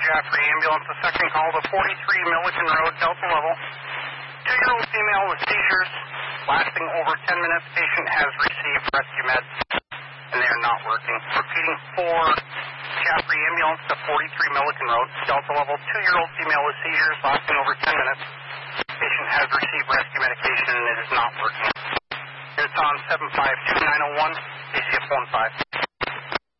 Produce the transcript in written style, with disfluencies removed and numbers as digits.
Jaffrey ambulance. The second call to 43 Milliken Road, Delta level. 2-year-old female with seizures lasting over 10 minutes. Patient has received rescue meds, and they are not working. Repeating, 4 Jaffrey ambulance to 43 Milliken Road, Delta level. 2-year-old female with seizures lasting over 10 minutes. Patient has received rescue medication, and it is not working. It's on 752-901, ACF 15.